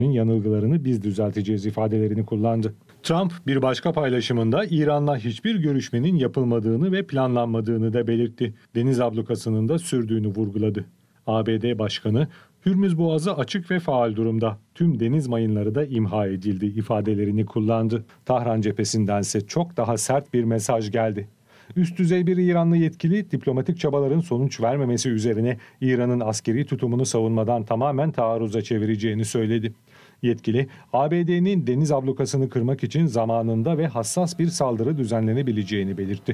yanılgılarını biz düzelteceğiz ifadelerini kullandı. Trump bir başka paylaşımında İran'la hiçbir görüşmenin yapılmadığını ve planlanmadığını da belirtti. Deniz ablukasının da sürdüğünü vurguladı. ABD Başkanı, Hürmüz Boğazı açık ve faal durumda. Tüm deniz mayınları da imha edildi ifadelerini kullandı. Tahran cephesindense çok daha sert bir mesaj geldi. Üst düzey bir İranlı yetkili diplomatik çabaların sonuç vermemesi üzerine İran'ın askeri tutumunu savunmadan tamamen taarruza çevireceğini söyledi. Yetkili, ABD'nin deniz ablukasını kırmak için zamanında ve hassas bir saldırı düzenlenebileceğini belirtti.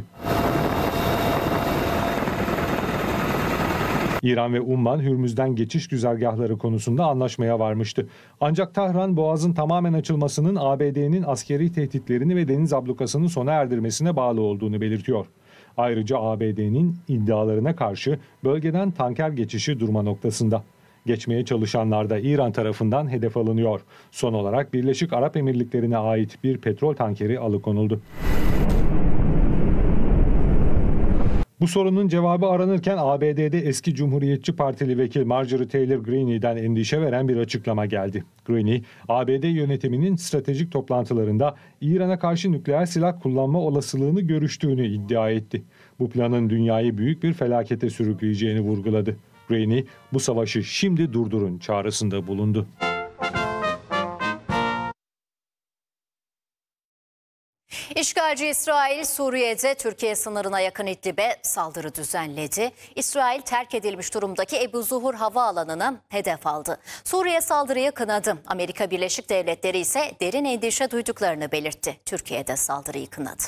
İran ve Umman, Hürmüz'den geçiş güzergahları konusunda anlaşmaya varmıştı. Ancak Tahran, Boğaz'ın tamamen açılmasının ABD'nin askeri tehditlerini ve deniz ablukasını sona erdirmesine bağlı olduğunu belirtiyor. Ayrıca ABD'nin iddialarına karşı bölgeden tanker geçişi durma noktasında. Geçmeye çalışanlar da İran tarafından hedef alınıyor. Son olarak Birleşik Arap Emirlikleri'ne ait bir petrol tankeri alıkonuldu. Bu sorunun cevabı aranırken ABD'de eski Cumhuriyetçi Partili vekil Marjorie Taylor Greene'den endişe veren bir açıklama geldi. Greene, ABD yönetiminin stratejik toplantılarında İran'a karşı nükleer silah kullanma olasılığını görüştüğünü iddia etti. Bu planın dünyayı büyük bir felakete sürükleyeceğini vurguladı. Greene, bu savaşı şimdi durdurun çağrısında bulundu. İşgalci İsrail, Suriye'de Türkiye sınırına yakın İdlib'e saldırı düzenledi. İsrail terk edilmiş durumdaki Ebu Zuhur havaalanını hedef aldı. Suriye saldırıyı kınadı. Amerika Birleşik Devletleri ise derin endişe duyduklarını belirtti. Türkiye de saldırıyı kınadı.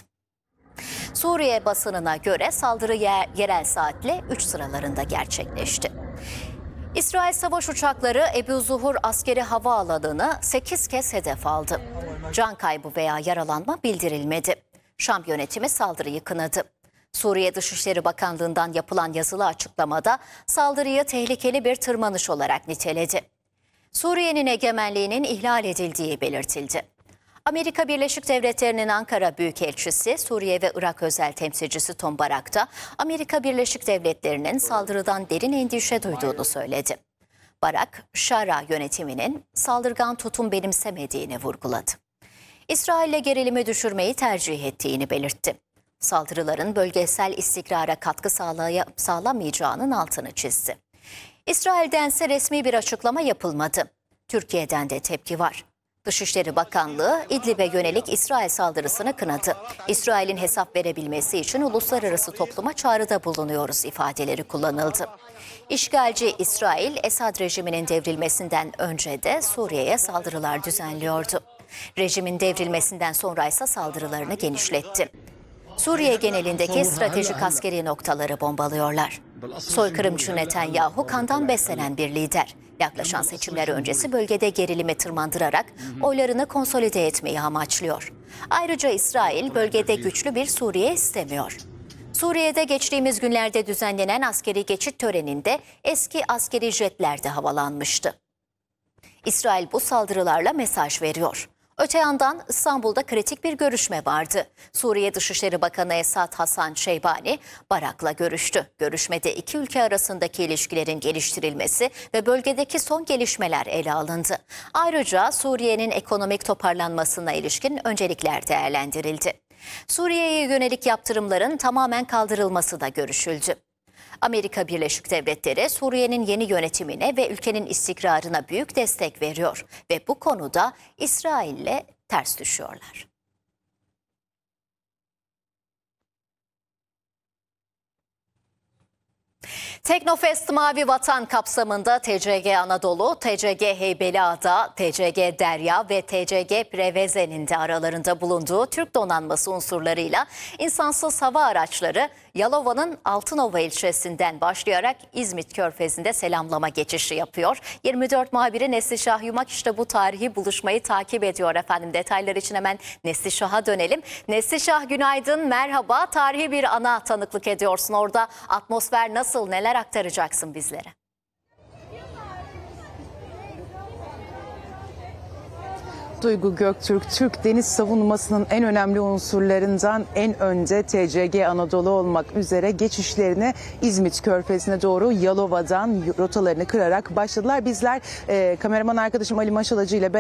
Suriye basınına göre saldırı yerel saatle 3 sıralarında gerçekleşti. İsrail savaş uçakları Ebu Zuhur askeri havaalanını 8 kez hedef aldı. Can kaybı veya yaralanma bildirilmedi. Şam yönetimi saldırıyı kınadı. Suriye Dışişleri Bakanlığı'ndan yapılan yazılı açıklamada saldırıyı tehlikeli bir tırmanış olarak niteledi. Suriye'nin egemenliğinin ihlal edildiği belirtildi. Amerika Birleşik Devletleri'nin Ankara Büyükelçisi, Suriye ve Irak özel temsilcisi Tom Barak da Amerika Birleşik Devletleri'nin saldırıdan derin endişe duyduğunu söyledi. Barak, Şara yönetiminin saldırgan tutum benimsemediğini vurguladı. İsrail'le gerilimi düşürmeyi tercih ettiğini belirtti. Saldırıların bölgesel istikrara katkı sağlamayacağının altını çizdi. İsrail'dense resmi bir açıklama yapılmadı. Türkiye'den de tepki var. Dışişleri Bakanlığı İdlib'e yönelik İsrail saldırısını kınadı. İsrail'in hesap verebilmesi için uluslararası topluma çağrıda bulunuyoruz ifadeleri kullanıldı. İşgalci İsrail, Esad rejiminin devrilmesinden önce de Suriye'ye saldırılar düzenliyordu. Rejimin devrilmesinden sonra ise saldırılarını genişletti. Suriye genelindeki stratejik askeri noktaları bombalıyorlar. Soykırımcı Netanyahu kandan beslenen bir lider. Yaklaşan seçimler öncesi bölgede gerilimi tırmandırarak oylarını konsolide etmeyi amaçlıyor. Ayrıca İsrail bölgede güçlü bir Suriye istemiyor. Suriye'de geçtiğimiz günlerde düzenlenen askeri geçit töreninde eski askeri jetler de havalanmıştı. İsrail bu saldırılarla mesaj veriyor. Öte yandan İstanbul'da kritik bir görüşme vardı. Suriye Dışişleri Bakanı Esad Hasan Şeybani, Barak'la görüştü. Görüşmede iki ülke arasındaki ilişkilerin geliştirilmesi ve bölgedeki son gelişmeler ele alındı. Ayrıca Suriye'nin ekonomik toparlanmasına ilişkin öncelikler değerlendirildi. Suriye'ye yönelik yaptırımların tamamen kaldırılması da görüşüldü. Amerika Birleşik Devletleri Suriye'nin yeni yönetimine ve ülkenin istikrarına büyük destek veriyor ve bu konuda İsrail'le ters düşüyorlar. Teknofest Mavi Vatan kapsamında TCG Anadolu, TCG Heybeliada, TCG Derya ve TCG Preveze'nin de aralarında bulunduğu Türk donanması unsurlarıyla insansız hava araçları Yalova'nın Altınova ilçesinden başlayarak İzmit Körfezi'nde selamlama geçişi yapıyor. 24 muhabiri Neslişah Yumak işte bu tarihi buluşmayı takip ediyor efendim. Detaylar için hemen Neslişah'a dönelim. Neslişah günaydın, merhaba. Tarihi bir ana tanıklık ediyorsun. Orada atmosfer nasıl, neler aktaracaksın bizlere? Duygu Göktürk, Türk deniz savunmasının en önemli unsurlarından en önce TCG Anadolu olmak üzere geçişlerini İzmit Körfezi'ne doğru Yalova'dan rotalarını kırarak başladılar. Bizler kameraman arkadaşım Ali Maşalacı ile